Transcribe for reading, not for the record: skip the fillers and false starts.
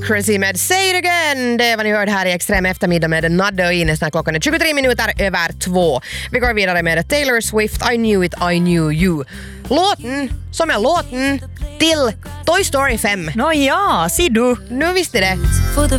Crazy med Say It Again. Det är vad ni hörde här i Extrem eftermiddag med Nadde och Ines när klockan är 23 minuter över 2. Vi går vidare med Taylor Swift, I Knew It, I Knew You. Låten som är låten till Toy Story 5. Ja, ser du. Nu visste det. For the